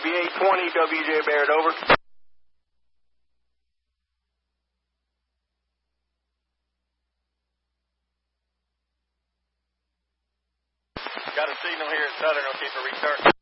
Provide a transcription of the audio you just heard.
VA-20, WJ Barrett, over. Got a signal here at Southern, okay, for restart.